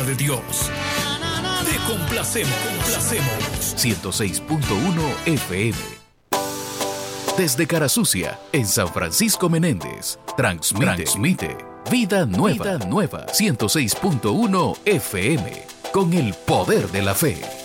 de Dios. Te complacemos. 106.1 FM. Desde Carasucia, en San Francisco Menéndez. Transmite Vida Nueva. 106.1 FM. Con el poder de la fe.